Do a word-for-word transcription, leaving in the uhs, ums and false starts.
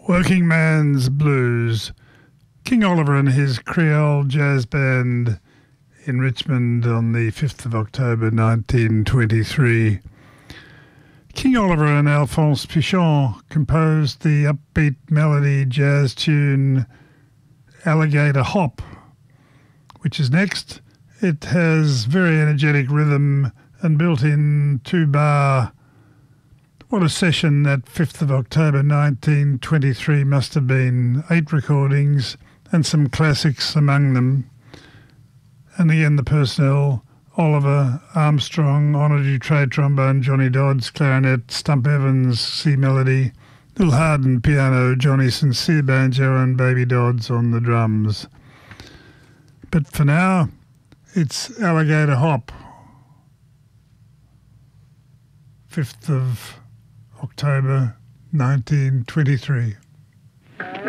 Working Man's Blues. King Oliver and his Creole Jazz Band in Richmond on the fifth of October nineteen twenty-three. King Oliver and Alphonse Pichon composed the upbeat melody jazz tune Alligator Hop, which is next. It has very energetic rhythm and built-in two-bar. What a session that fifth of October nineteen twenty-three must have been. Eight recordings and some classics among them. And again, the personnel: Oliver, Armstrong, Honorary Trade Trombone, Johnny Dodds, clarinet, Stump Evans, C melody, Bill Harden, piano, Johnny Sincere, banjo, and Baby Dodds on the drums. But for now, it's Alligator Hop. fifth of October nineteen twenty-three.